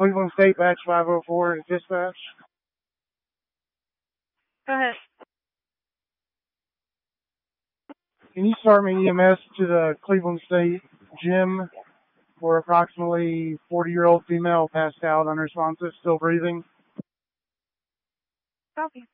Cleveland State Batch 504 is dispatch. Go ahead. Can you start me EMS to the Cleveland State gym for approximately 40-year-old female passed out, unresponsive, still breathing? Copy.